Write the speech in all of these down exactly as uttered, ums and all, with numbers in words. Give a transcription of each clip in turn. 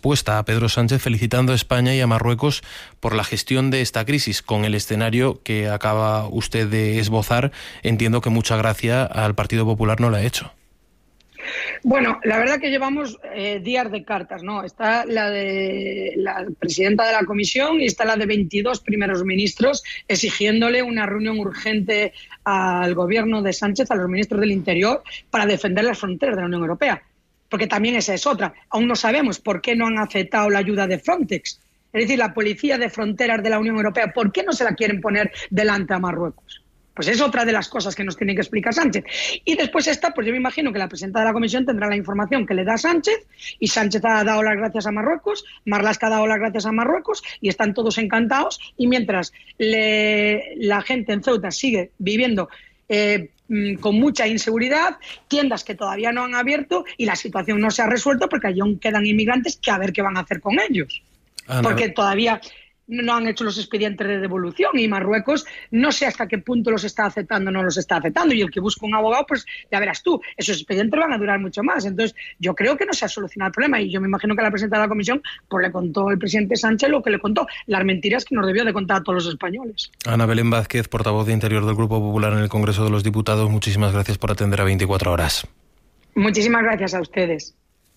respuesta a Pedro Sánchez, felicitando a España y a Marruecos por la gestión de esta crisis. Con el escenario que acaba usted de esbozar, entiendo que mucha gracia al Partido Popular no la ha hecho. Bueno, la verdad que llevamos eh, días de cartas, ¿no? Está la de la presidenta de la Comisión y está la de veintidós primeros ministros exigiéndole una reunión urgente al gobierno de Sánchez, a los ministros del Interior, para defender las fronteras de la Unión Europea. Porque también esa es otra. Aún no sabemos por qué no han aceptado la ayuda de Frontex. Es decir, la Policía de Fronteras de la Unión Europea, ¿por qué no se la quieren poner delante a Marruecos? Pues es otra de las cosas que nos tiene que explicar Sánchez. Y después está, pues yo me imagino que la presidenta de la Comisión tendrá la información que le da Sánchez, y Sánchez ha dado las gracias a Marruecos, Marlaska ha dado las gracias a Marruecos, y están todos encantados. Y mientras le, la gente en Ceuta sigue viviendo eh, con mucha inseguridad, tiendas que todavía no han abierto y la situación no se ha resuelto porque allí aún quedan inmigrantes que a ver qué van a hacer con ellos. Ana. Porque todavía no han hecho los expedientes de devolución y Marruecos no sé hasta qué punto los está aceptando o no los está aceptando, y el que busca un abogado, pues ya verás tú, esos expedientes van a durar mucho más. Entonces yo creo que no se ha solucionado el problema, y yo me imagino que a la presidenta de la Comisión pues le contó el presidente Sánchez lo que le contó, las mentiras que nos debió de contar a todos los españoles. Ana Belén Vázquez, portavoz de Interior del Grupo Popular en el Congreso de los Diputados, muchísimas gracias por atender a veinticuatro horas. Muchísimas gracias a ustedes.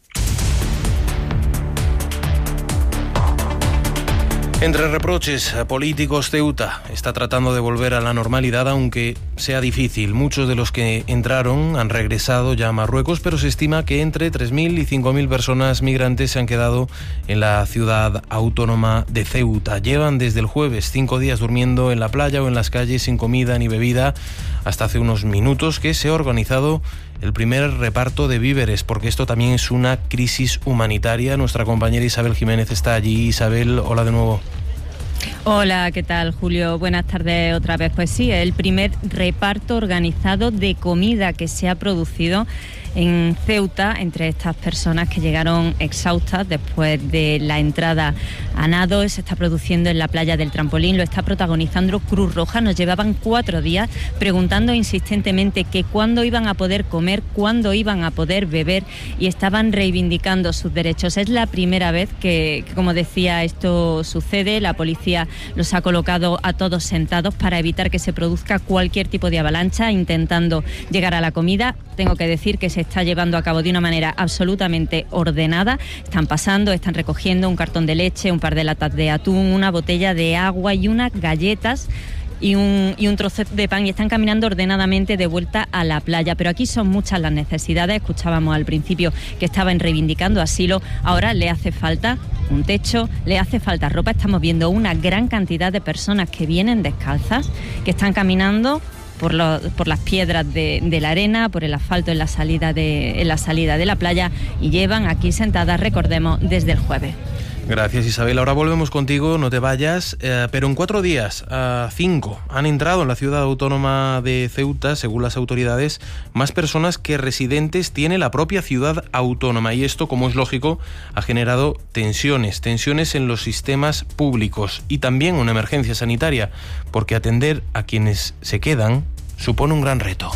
Entre reproches políticos, Ceuta está tratando de volver a la normalidad, aunque sea difícil. Muchos de los que entraron han regresado ya a Marruecos, pero se estima que entre tres mil y cinco mil personas migrantes se han quedado en la ciudad autónoma de Ceuta. Llevan desde el jueves cinco días durmiendo en la playa o en las calles sin comida ni bebida, hasta hace unos minutos que se ha organizado el primer reparto de víveres, porque esto también es una crisis humanitaria. Nuestra compañera Isabel Jiménez está allí. Isabel, hola de nuevo. Hola, ¿qué tal, Julio? Buenas tardes otra vez. Pues sí, el primer reparto organizado de comida que se ha producido en Ceuta entre estas personas que llegaron exhaustas después de la entrada a nado. Se está produciendo en la playa del Trampolín, lo está protagonizando Cruz Roja. Nos llevaban cuatro días preguntando insistentemente que cuándo iban a poder comer, cuándo iban a poder beber, y estaban reivindicando sus derechos. Es la primera vez que, que como decía, esto sucede. La policía los ha colocado a todos sentados para evitar que se produzca cualquier tipo de avalancha intentando llegar a la comida. Tengo que decir que se está llevando a cabo de una manera absolutamente ordenada. Están pasando, están recogiendo un cartón de leche, un par de latas de atún, una botella de agua y unas galletas y un, y un trozo de pan, y están caminando ordenadamente de vuelta a la playa. Pero aquí son muchas las necesidades. Escuchábamos al principio que estaban reivindicando asilo. Ahora le hace falta un techo, le hace falta ropa. Estamos viendo una gran cantidad de personas que vienen descalzas, que están caminando por, lo, por las piedras de, de la arena, por el asfalto en la salida de, en la salida de la playa, y llevan aquí sentadas, recordemos, desde el jueves. Gracias, Isabel. Ahora volvemos contigo, no te vayas, eh, pero en cuatro días, a cinco, han entrado en la ciudad autónoma de Ceuta, según las autoridades, más personas que residentes tiene la propia ciudad autónoma, y esto, como es lógico, ha generado tensiones, tensiones en los sistemas públicos y también una emergencia sanitaria, porque atender a quienes se quedan supone un gran reto.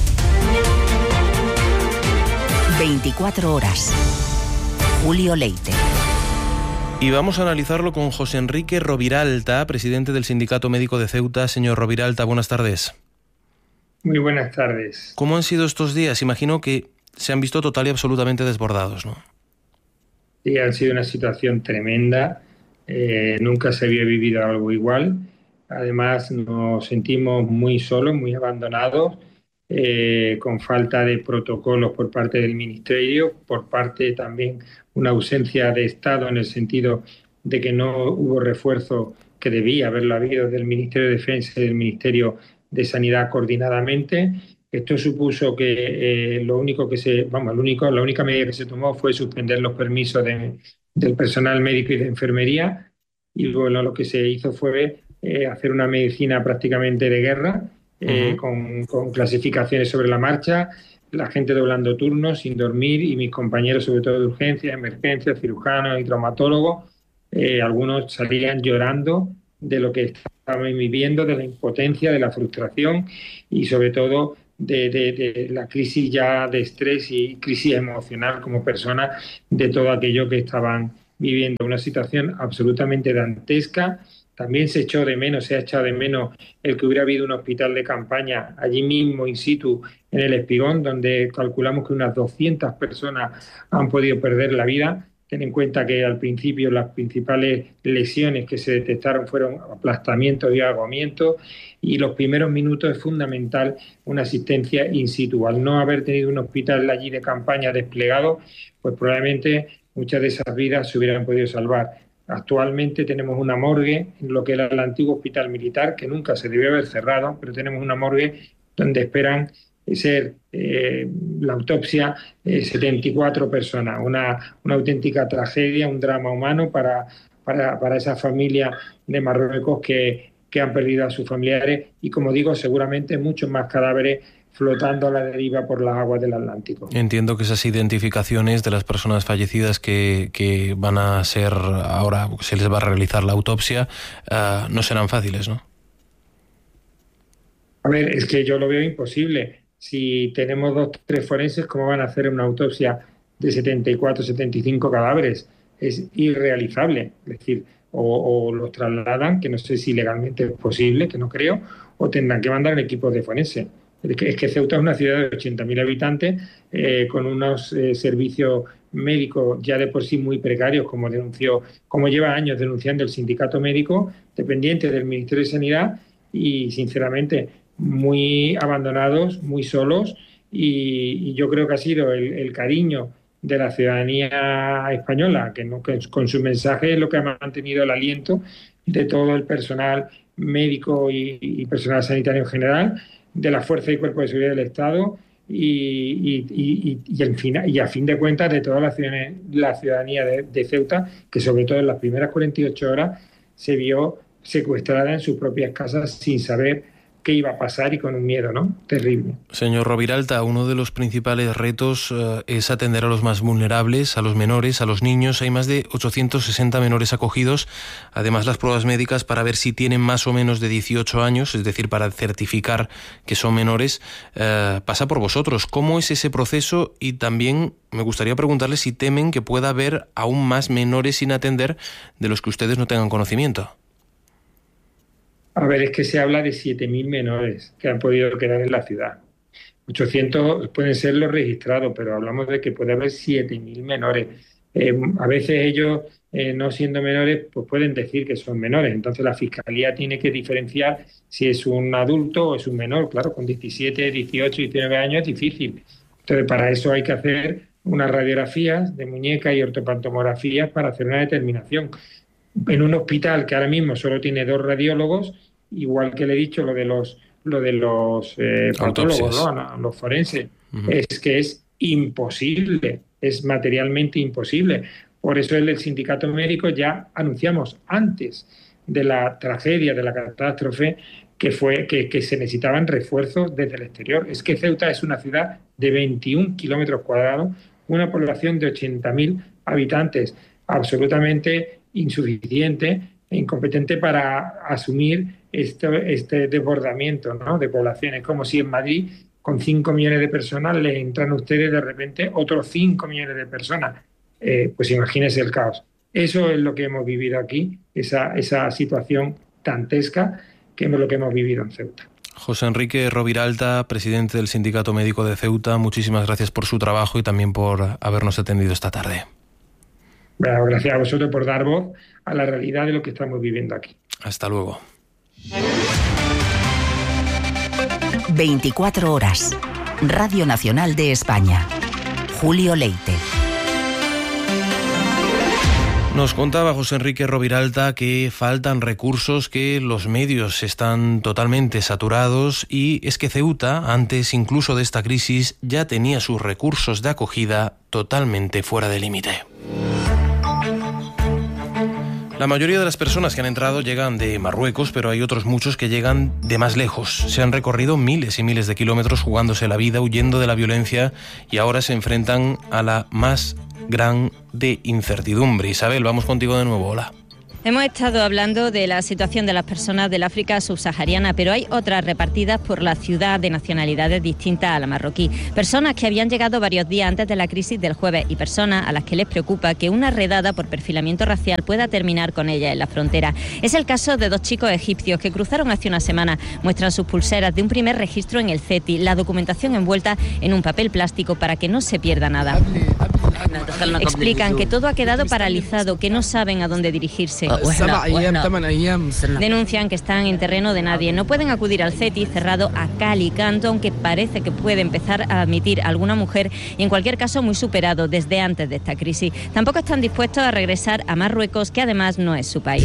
veinticuatro horas. Julio Leite. Y vamos a analizarlo con José Enrique Roviralta, presidente del Sindicato Médico de Ceuta. Señor Roviralta, buenas tardes. Muy buenas tardes. ¿Cómo han sido estos días? Imagino que se han visto total y absolutamente desbordados, ¿no? Sí, ha sido una situación tremenda. Eh, nunca se había vivido algo igual. Además, nos sentimos muy solos, muy abandonados, eh, con falta de protocolos por parte del Ministerio, por parte también una ausencia de Estado, en el sentido de que no hubo refuerzo que debía haberlo habido del Ministerio de Defensa y del Ministerio de Sanidad coordinadamente. Esto supuso que eh, lo único que se, vamos, lo único, la única medida que se tomó fue suspender los permisos de, del personal médico y de enfermería, y bueno, lo que se hizo fue eh, hacer una medicina prácticamente de guerra, eh, uh-huh. con, con clasificaciones sobre la marcha, la gente doblando turnos sin dormir, y mis compañeros, sobre todo de urgencias, emergencias, cirujanos y traumatólogos, eh, algunos salían llorando de lo que estaban viviendo, de la impotencia, de la frustración y sobre todo de, de, de la crisis ya de estrés y crisis emocional como personas, de todo aquello que estaban viviendo una situación absolutamente dantesca. También se echó de menos, se ha echado de menos el que hubiera habido un hospital de campaña allí mismo, in situ, en el Espigón, donde calculamos que unas doscientas personas han podido perder la vida. Ten en cuenta que al principio las principales lesiones que se detectaron fueron aplastamientos y ahogamientos, y los primeros minutos es fundamental una asistencia in situ. Al no haber tenido un hospital allí de campaña desplegado, pues probablemente muchas de esas vidas se hubieran podido salvar. Actualmente tenemos una morgue en lo que era el antiguo hospital militar, que nunca se debió haber cerrado, pero tenemos una morgue donde esperan ser eh, la autopsia eh, setenta y cuatro personas. Una, una auténtica tragedia, un drama humano para, para, para esa familia de Marruecos que, que han perdido a sus familiares y, como digo, seguramente muchos más cadáveres flotando a la deriva por las aguas del Atlántico. Entiendo que esas identificaciones de las personas fallecidas que, que van a ser, ahora se les va a realizar la autopsia, uh, no serán fáciles, ¿no? A ver, es que yo lo veo imposible. Si tenemos dos tres forenses, ¿cómo van a hacer una autopsia de setenta y cuatro, setenta y cinco cadáveres? Es irrealizable. Es decir, o, o los trasladan, que no sé si legalmente es posible, que no creo, o tendrán que mandar el equipo de forense. Es que, es que Ceuta es una ciudad de ochenta mil habitantes eh, con unos eh, servicios médicos ya de por sí muy precarios, como denunció, como lleva años denunciando el sindicato médico, dependiente del Ministerio de Sanidad, y sinceramente muy abandonados, muy solos, y, y yo creo que ha sido el, el cariño de la ciudadanía española, que, no, que con su mensaje es lo que ha mantenido el aliento de todo el personal médico y, y personal sanitario en general, de la Fuerza y Cuerpo de Seguridad del Estado y, y, y, y, en fin, y a fin de cuentas de toda la ciudadanía, la ciudadanía de, de Ceuta, que sobre todo en las primeras cuarenta y ocho horas se vio secuestrada en sus propias casas sin saber qué iba a pasar y con un miedo, ¿no? Terrible. Señor Roviralta, uno de los principales retos uh, es atender a los más vulnerables, a los menores, a los niños. Hay más de ochocientos sesenta menores acogidos. Además, las pruebas médicas para ver si tienen más o menos de dieciocho años, es decir, para certificar que son menores, uh, pasa por vosotros. ¿Cómo es ese proceso? Y también me gustaría preguntarle si temen que pueda haber aún más menores sin atender de los que ustedes no tengan conocimiento. A ver, es que se habla de siete mil menores que han podido quedar en la ciudad. ochocientos pueden ser los registrados, pero hablamos de que puede haber siete mil menores. Eh, a veces ellos, eh, no siendo menores, pues pueden decir que son menores. Entonces la Fiscalía tiene que diferenciar si es un adulto o es un menor. Claro, con diecisiete, dieciocho, diecinueve años es difícil. Entonces para eso hay que hacer unas radiografías de muñeca y ortopantomografías para hacer una determinación. En un hospital que ahora mismo solo tiene dos radiólogos, igual que le he dicho lo de los lo de los eh, patólogos, ¿no? Los forenses, uh-huh. Es que es imposible, es materialmente imposible. Por eso el, el sindicato médico ya anunciamos antes de la tragedia, de la catástrofe, que fue que, que se necesitaban refuerzos desde el exterior. Es que Ceuta es una ciudad de veintiún kilómetros cuadrados, una población de ochenta mil habitantes, absolutamente insuficiente e incompetente para asumir este, este desbordamiento, ¿no?, de población. Es como si en Madrid, con cinco millones de personas, le entran a ustedes de repente otros cinco millones de personas. Eh, pues imagínense el caos. Eso es lo que hemos vivido aquí, esa, esa situación dantesca que es lo que hemos vivido en Ceuta. José Enrique Roviralta, presidente del Sindicato Médico de Ceuta, muchísimas gracias por su trabajo y también por habernos atendido esta tarde. Bueno, gracias a vosotros por dar voz a la realidad de lo que estamos viviendo aquí. Hasta luego. veinticuatro horas. Radio Nacional de España. Julio Leite. Nos contaba José Enrique Roviralta que faltan recursos, que los medios están totalmente saturados y es que Ceuta, antes incluso de esta crisis, ya tenía sus recursos de acogida totalmente fuera de límite. La mayoría de las personas que han entrado llegan de Marruecos, pero hay otros muchos que llegan de más lejos. Se han recorrido miles y miles de kilómetros jugándose la vida, huyendo de la violencia y ahora se enfrentan a la más gran de incertidumbre. Isabel, vamos contigo de nuevo. Hola. Hemos estado hablando de la situación de las personas del África subsahariana, pero hay otras repartidas por la ciudad de nacionalidades distintas a la marroquí. Personas que habían llegado varios días antes de la crisis del jueves y personas a las que les preocupa que una redada por perfilamiento racial pueda terminar con ellas en la frontera. Es el caso de dos chicos egipcios que cruzaron hace una semana. Muestran sus pulseras de un primer registro en el C E T I, la documentación envuelta en un papel plástico para que no se pierda nada. Explican que todo ha quedado paralizado, que no saben a dónde dirigirse. Denuncian que están en terreno de nadie. No pueden acudir al C E T I cerrado a cal y canto, aunque parece que puede empezar a admitir a alguna mujer y en cualquier caso muy superado desde antes de esta crisis. Tampoco están dispuestos a regresar a Marruecos, que además no es su país.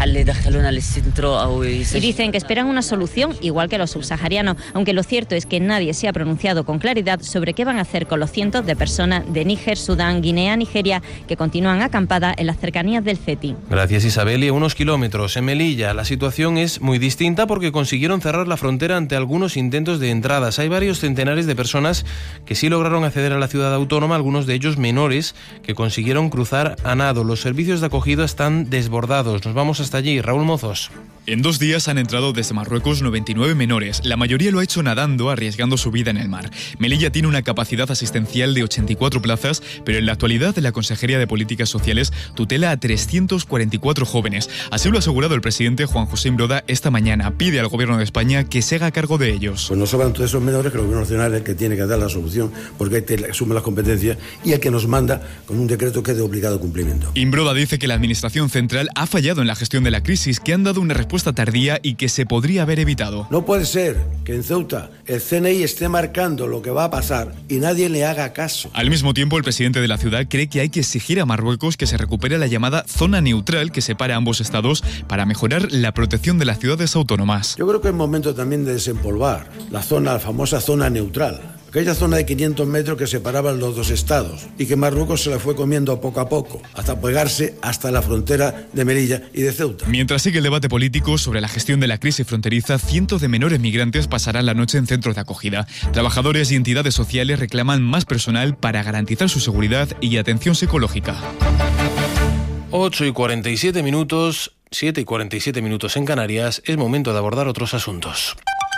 Y dicen que esperan una solución igual que los subsaharianos, aunque lo cierto es que nadie se ha pronunciado con claridad sobre qué van a hacer con los cientos de personas de Níger, Sudán, Guinea, Nigeria que continúan acampadas en las cercanías del C E T I. Gracias, Isabel. Y a unos kilómetros, en Melilla, la situación es muy distinta porque consiguieron cerrar la frontera ante algunos intentos de entradas. Hay varios centenares de personas que sí lograron acceder a la ciudad autónoma, algunos de ellos menores que consiguieron cruzar a nado. Los servicios de acogida están desbordados. Nos vamos hasta allí. Raúl Mozos. En dos días han entrado desde Marruecos noventa y nueve menores. La mayoría lo ha hecho nadando, arriesgando su vida en el mar. Melilla tiene una capacidad asistencial de ochenta y cuatro plazas, pero en la actualidad la Consejería de Políticas Sociales tutela a trescientos cuarenta y cuatro jóvenes. Así lo ha asegurado el presidente Juan José Imbroda esta mañana. Pide al Gobierno de España que se haga cargo de ellos. Pues nos sobran todos esos menores que el Gobierno Nacional es el que tiene que dar la solución, porque hay que asume las competencias y el que nos manda con un decreto que es de obligado cumplimiento. Imbroda dice que la Administración Central ha fallado en la gestión de la crisis, que han dado una respuesta tardía y que se podría haber evitado. No puede ser que en Ceuta el C N I esté marcando lo que va a pasar y nadie le haga caso. Al mismo tiempo, el presidente de la ciudad cree que hay que exigir a Marruecos que se recupere la llamada zona neutral que separa ambos estados para mejorar la protección de las ciudades autónomas. Yo creo que es momento también de desempolvar la zona, la famosa zona neutral. Aquella zona de quinientos metros que separaban los dos estados y que Marruecos se la fue comiendo poco a poco, hasta pegarse hasta la frontera de Melilla y de Ceuta. Mientras sigue el debate político sobre la gestión de la crisis fronteriza, cientos de menores migrantes pasarán la noche en centros de acogida. Trabajadores y entidades sociales reclaman más personal para garantizar su seguridad y atención psicológica. ocho y cuarenta y siete minutos, siete y cuarenta y siete minutos en Canarias, es momento de abordar otros asuntos.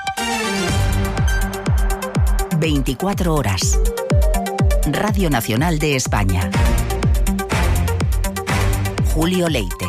veinticuatro horas. Radio Nacional de España. Julio Leite.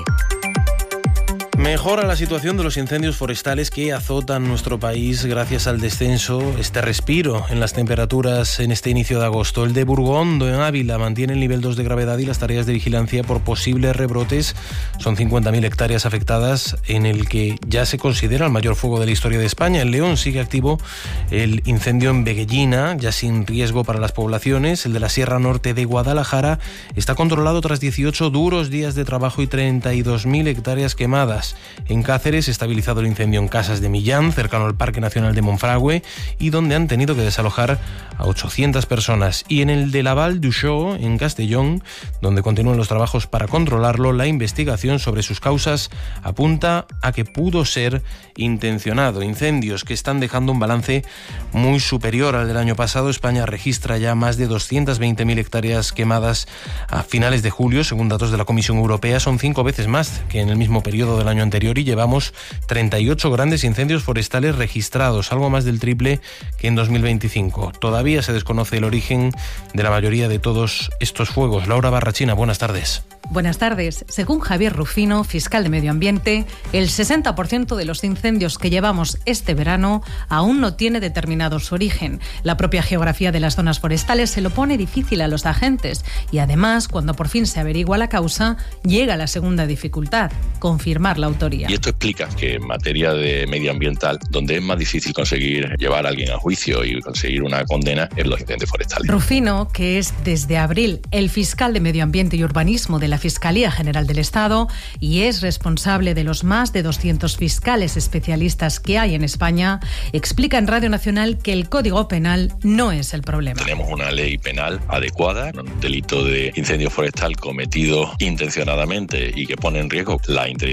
Mejora la situación de los incendios forestales que azotan nuestro país gracias al descenso, este respiro en las temperaturas en este inicio de agosto. El de Burgondo, en Ávila, mantiene el nivel dos de gravedad y las tareas de vigilancia por posibles rebrotes. Son cincuenta mil hectáreas afectadas, en el que ya se considera el mayor fuego de la historia de España. En León sigue activo el incendio en Veguellina, ya sin riesgo para las poblaciones. El de la Sierra Norte de Guadalajara está controlado tras dieciocho duros días de trabajo y treinta y dos mil hectáreas quemadas. En Cáceres, estabilizado el incendio en Casas de Millán, cercano al Parque Nacional de Monfragüe, y donde han tenido que desalojar a ochocientas personas. Y en el de la Val d'Uixó, en Castellón, donde continúan los trabajos para controlarlo, la investigación sobre sus causas apunta a que pudo ser intencionado. Incendios que están dejando un balance muy superior al del año pasado. España registra ya más de doscientas veinte mil hectáreas quemadas a finales de julio, según datos de la Comisión Europea. Son cinco veces más que en el mismo periodo del año anterior y llevamos treinta y ocho grandes incendios forestales registrados, algo más del triple que en dos mil veinticinco. Todavía se desconoce el origen de la mayoría de todos estos fuegos. Laura Barrachina, buenas tardes. Buenas tardes. Según Javier Rufino, fiscal de Medio Ambiente, el sesenta por ciento de los incendios que llevamos este verano aún no tiene determinado su origen. La propia geografía de las zonas forestales se lo pone difícil a los agentes y además, cuando por fin se averigua la causa, llega la segunda dificultad, confirmar la autoría. Y esto explica que en materia de medioambiental, donde es más difícil conseguir llevar a alguien a juicio y conseguir una condena, es los incendios forestales. Rufino, que es desde abril el fiscal de Medio Ambiente y Urbanismo de la Fiscalía General del Estado y es responsable de los más de doscientos fiscales especialistas que hay en España, explica en Radio Nacional que el Código Penal no es el problema. Tenemos una ley penal adecuada, un delito de incendio forestal cometido intencionadamente y que pone en riesgo la integridad física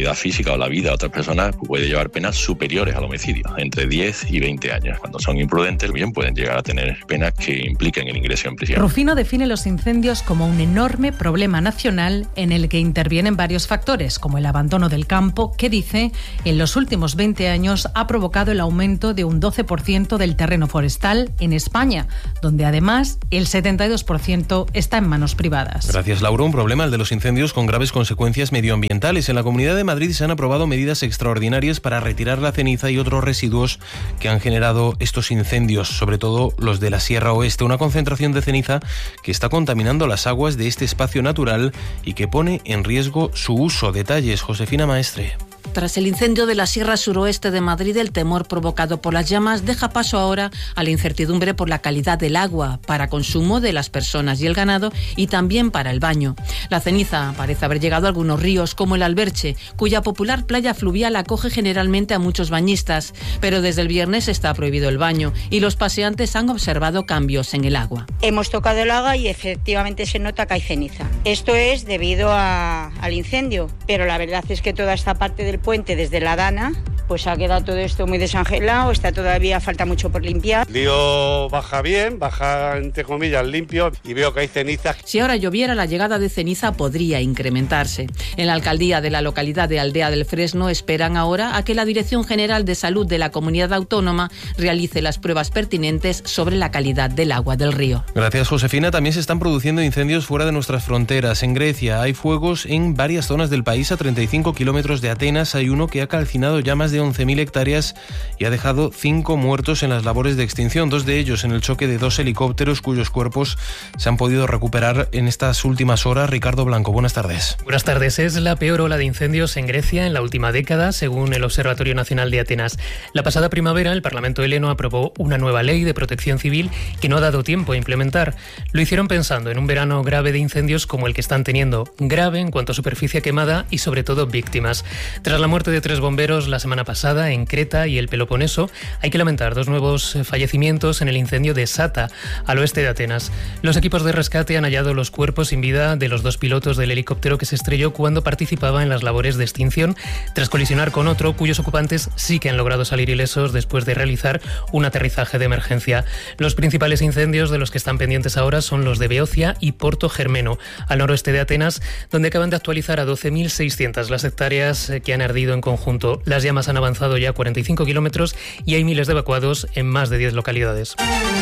significado la vida a otras personas, puede llevar penas superiores al homicidio, entre diez y veinte años. Cuando son imprudentes, bien pueden llegar a tener penas que impliquen el ingreso en prisión. Rufino define los incendios como un enorme problema nacional en el que intervienen varios factores, como el abandono del campo, que dice, en los últimos veinte años ha provocado el aumento de un doce por ciento del terreno forestal en España, donde además el setenta y dos por ciento está en manos privadas. Gracias, Laura. Un problema, el de los incendios con graves consecuencias medioambientales. En la Comunidad de Madrid se han aprobado medidas extraordinarias para retirar la ceniza y otros residuos que han generado estos incendios, sobre todo los de la Sierra Oeste. Una concentración de ceniza que está contaminando las aguas de este espacio natural y que pone en riesgo su uso. Detalles, Josefina Maestre. Tras el incendio de la Sierra Suroeste de Madrid, el temor provocado por las llamas deja paso ahora a la incertidumbre por la calidad del agua para consumo de las personas y el ganado y también para el baño. La ceniza parece haber llegado a algunos ríos como el Alberche, cuya popular playa fluvial acoge generalmente a muchos bañistas, pero desde el viernes está prohibido el baño y los paseantes han observado cambios en el agua. Hemos tocado el agua y efectivamente se nota que hay ceniza. Esto es debido a, al incendio, pero la verdad es que toda esta parte del puente desde la Dana, pues ha quedado todo esto muy desangelado, está todavía, falta mucho por limpiar. El río baja bien, baja entre comillas limpio y veo que hay ceniza. Si ahora lloviera, la llegada de ceniza podría incrementarse. En la alcaldía de la localidad de Aldea del Fresno esperan ahora a que la Dirección General de Salud de la Comunidad Autónoma realice las pruebas pertinentes sobre la calidad del agua del río. Gracias, Josefina. También se están produciendo incendios fuera de nuestras fronteras. En Grecia hay fuegos en varias zonas del país. A treinta y cinco kilómetros de Atenas hay uno que ha calcinado ya más de once mil hectáreas y ha dejado cinco muertos en las labores de extinción, dos de ellos en el choque de dos helicópteros cuyos cuerpos se han podido recuperar en estas últimas horas. Ricardo Blanco, buenas tardes. Buenas tardes. Es la peor ola de incendios en Grecia en la última década, según el Observatorio Nacional de Atenas. La pasada primavera, el Parlamento heleno aprobó una nueva ley de protección civil que no ha dado tiempo a implementar. Lo hicieron pensando en un verano grave de incendios como el que están teniendo, grave en cuanto a superficie quemada y sobre todo víctimas. Tras la muerte de tres bomberos la semana pasada en Creta y el Peloponeso, hay que lamentar dos nuevos fallecimientos en el incendio de Sata, al oeste de Atenas. Los equipos de rescate han hallado los cuerpos sin vida de los dos pilotos del helicóptero que se estrelló cuando participaba en las labores de extinción, tras colisionar con otro cuyos ocupantes sí que han logrado salir ilesos después de realizar un aterrizaje de emergencia. Los principales incendios de los que están pendientes ahora son los de Beocia y Porto Germeno, al noroeste de Atenas, donde acaban de actualizar a doce mil seiscientas las hectáreas que han ardido en conjunto. Las llamas han avanzado ya cuarenta y cinco kilómetros y hay miles de evacuados en más de diez localidades.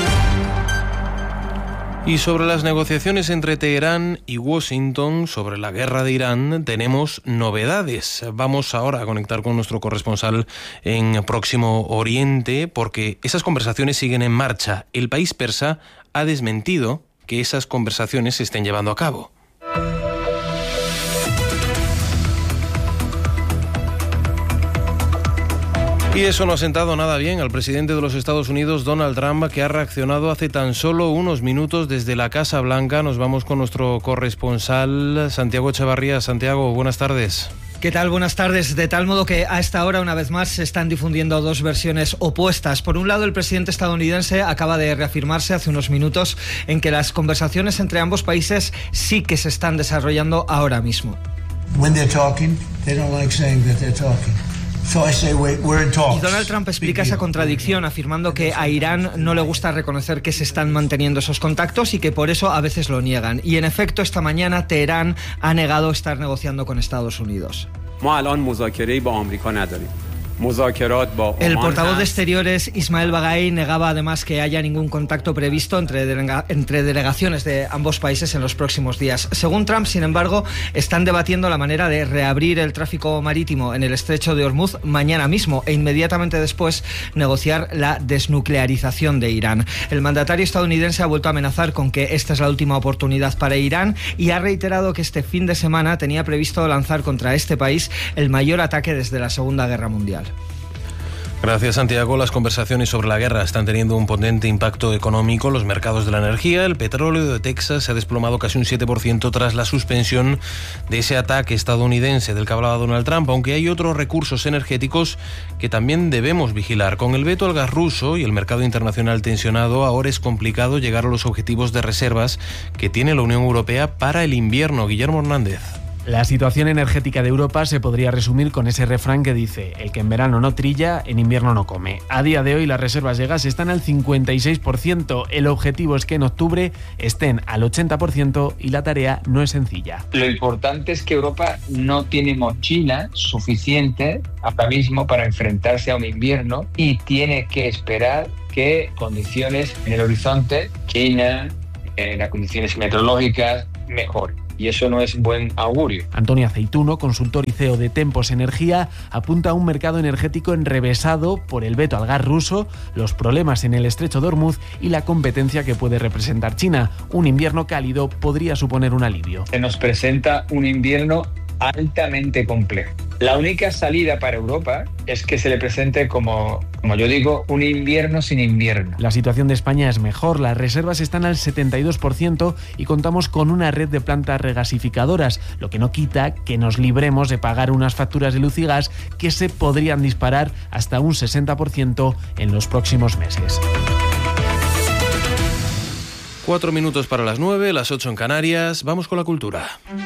Y sobre las negociaciones entre Teherán y Washington sobre la guerra de Irán tenemos novedades. Vamos ahora a conectar con nuestro corresponsal en Próximo Oriente porque esas conversaciones siguen en marcha. El país persa ha desmentido que esas conversaciones se estén llevando a cabo. Y eso no ha sentado nada bien al presidente de los Estados Unidos, Donald Trump, que ha reaccionado hace tan solo unos minutos desde la Casa Blanca. Nos vamos con nuestro corresponsal, Santiago Echevarría. Santiago, buenas tardes. ¿Qué tal? Buenas tardes. De tal modo que a esta hora, una vez más, se están difundiendo dos versiones opuestas. Por un lado, el presidente estadounidense acaba de reafirmarse hace unos minutos en que las conversaciones entre ambos países sí que se están desarrollando ahora mismo. When they're talking, they don't like saying that they're talking. So I say we're in talks. Y Donald Trump explica esa contradicción afirmando que a Irán no le gusta reconocer que se están manteniendo esos contactos y que por eso a veces lo niegan. Y en efecto, esta mañana Teherán ha negado estar negociando con Estados Unidos. El portavoz de Exteriores, Ismael Baghaei, negaba además que haya ningún contacto previsto entre, delega- entre delegaciones de ambos países en los próximos días. Según Trump, sin embargo, están debatiendo la manera de reabrir el tráfico marítimo en el estrecho de Hormuz mañana mismo e inmediatamente después negociar la desnuclearización de Irán. El mandatario estadounidense ha vuelto a amenazar con que esta es la última oportunidad para Irán y ha reiterado que este fin de semana tenía previsto lanzar contra este país el mayor ataque desde la Segunda Guerra Mundial. Gracias, Santiago. Las conversaciones sobre la guerra están teniendo un potente impacto económico en los mercados de la energía. El petróleo de Texas se ha desplomado casi un siete por ciento tras la suspensión de ese ataque estadounidense del que hablaba Donald Trump, aunque hay otros recursos energéticos que también debemos vigilar. Con el veto al gas ruso y el mercado internacional tensionado, ahora es complicado llegar a los objetivos de reservas que tiene la Unión Europea para el invierno. Guillermo Hernández. La situación energética de Europa se podría resumir con ese refrán que dice: el que en verano no trilla, en invierno no come. A día de hoy las reservas de gas están al cincuenta y seis por ciento. El objetivo es que en octubre estén al ochenta por ciento y la tarea no es sencilla. Lo importante es que Europa no tiene mochila suficiente ahora mismo para enfrentarse a un invierno y tiene que esperar que condiciones en el horizonte, China, en las condiciones meteorológicas, mejoren. Y eso no es buen augurio. Antonio Aceituno, consultor y C E O de Tempos Energía, apunta a un mercado energético enrevesado por el veto al gas ruso, los problemas en el estrecho de Hormuz y la competencia que puede representar China. Un invierno cálido podría suponer un alivio. Se nos presenta un invierno altamente complejo. La única salida para Europa es que se le presente como, como yo digo, un invierno sin invierno. La situación de España es mejor, las reservas están al setenta y dos por ciento y contamos con una red de plantas regasificadoras, lo que no quita que nos libremos de pagar unas facturas de luz y gas que se podrían disparar hasta un sesenta por ciento en los próximos meses. Cuatro minutos para las nueve, las ocho en Canarias. Vamos con la cultura.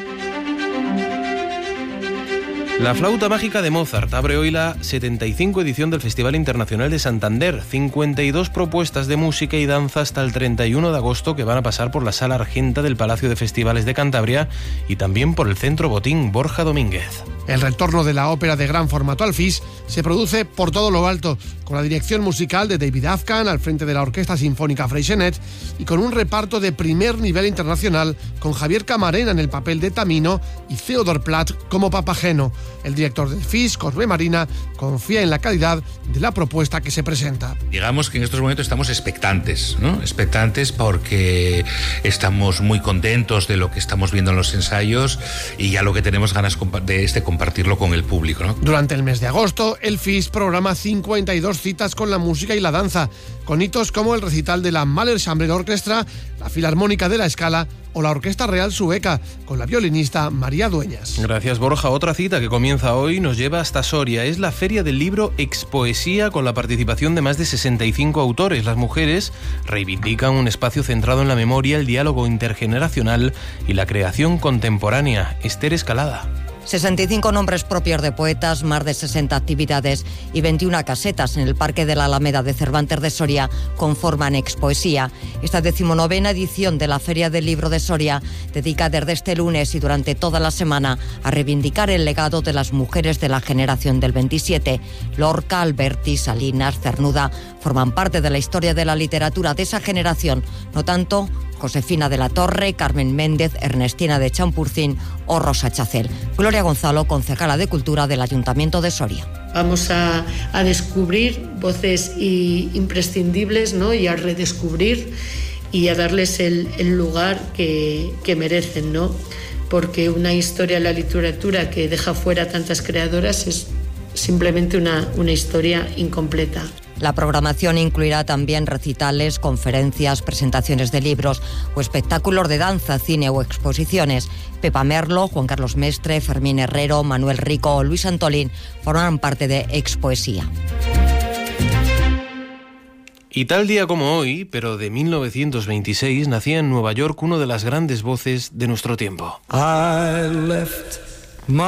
La flauta mágica de Mozart abre hoy la setenta y cinco edición del Festival Internacional de Santander. cincuenta y dos propuestas de música y danza hasta el treinta y uno de agosto que van a pasar por la Sala Argenta del Palacio de Festivales de Cantabria y también por el Centro Botín. Borja Domínguez. El retorno de la ópera de gran formato al F I S se produce por todo lo alto, con la dirección musical de David Afghan al frente de la Orquesta Sinfónica Freixenet y con un reparto de primer nivel internacional con Javier Camarena en el papel de Tamino y Theodor Platt como Papageno. El director del F I S, Cosme Marina, confía en la calidad de la propuesta que se presenta. Digamos que en estos momentos estamos expectantes, ¿no? Expectantes porque estamos muy contentos de lo que estamos viendo en los ensayos y ya lo que tenemos ganas de este compartirlo con el público, ¿no? Durante el mes de agosto, el F I S programa cincuenta y dos citas con la música y la danza, con hitos como el recital de la Mahler Chamber Orchestra, la Filarmónica de la Scala o la Orquesta Real Sueca, con la violinista María Dueñas. Gracias, Borja. Otra cita que comienza hoy nos lleva hasta Soria. Es la Feria del Libro Expoesía, con la participación de más de sesenta y cinco autores. Las mujeres reivindican un espacio centrado en la memoria, el diálogo intergeneracional y la creación contemporánea. Esther Escalada. sesenta y cinco nombres propios de poetas, más de sesenta actividades y veintiuna casetas en el Parque de la Alameda de Cervantes de Soria conforman Expoesía. Esta decimonovena edición de la Feria del Libro de Soria dedica desde este lunes y durante toda la semana a reivindicar el legado de las mujeres de la generación del veintisiete. Lorca, Alberti, Salinas, Cernuda forman parte de la historia de la literatura de esa generación, no tanto Josefina de la Torre, Carmen Méndez, Ernestina de Champurcín o Rosa Chacel. Gloria Gonzalo, concejala de Cultura del Ayuntamiento de Soria. Vamos a, a descubrir voces y imprescindibles, ¿no? Y a redescubrir y a darles el, el lugar que, que merecen, ¿no? Porque una historia de la literatura que deja fuera tantas creadoras es simplemente una, una historia incompleta. La programación incluirá también recitales, conferencias, presentaciones de libros o espectáculos de danza, cine o exposiciones. Pepa Merlo, Juan Carlos Mestre, Fermín Herrero, Manuel Rico o Luis Antolín forman parte de Expoesía. Y tal día como hoy, pero de mil novecientos veintiséis, nacía en Nueva York una de las grandes voces de nuestro tiempo. I left